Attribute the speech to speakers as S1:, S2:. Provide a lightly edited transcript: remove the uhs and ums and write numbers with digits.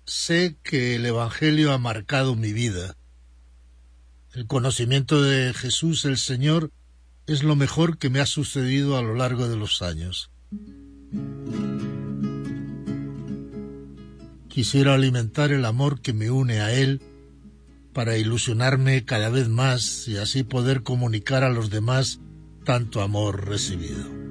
S1: Sé que el Evangelio ha marcado mi vida. El conocimiento de Jesús el Señor es lo mejor que me ha sucedido a lo largo de los años. Quisiera alimentar el amor que me une a Él para ilusionarme cada vez más y así poder comunicar a los demás tanto amor recibido.